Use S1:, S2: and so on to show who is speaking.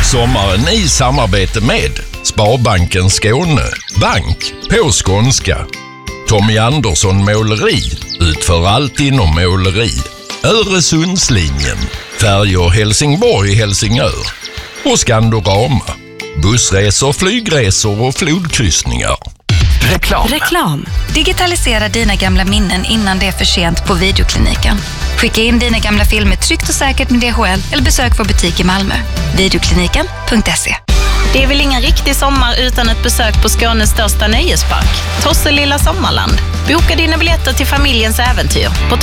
S1: Sommaren i samarbete med Sparbanken Skåne, bank på skånska. Tommy Andersson Måleri utför allt inom måleri. Öresundslinjen, färjor Helsingborg-Helsingör och Skandorama, bussresor, flygresor och flodkryssningar.
S2: Reklam. Digitalisera dina gamla minnen innan det är för sent på Videokliniken. Skicka in dina gamla filmer tryggt och säkert med DHL eller besök vår butik i Malmö. Videokliniken.se.
S3: Det är väl ingen riktig sommar utan ett besök på Skånes största nöjespark, Tosselilla Sommarland. Boka dina biljetter till familjens äventyr på